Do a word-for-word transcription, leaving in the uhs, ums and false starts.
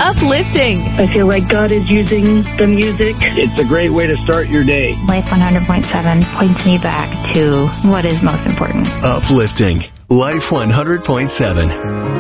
uplifting. I feel like God is using the music. It's a great way to start your day. Life one hundred point seven points me back to what is most important. Uplifting. Life one hundred point seven.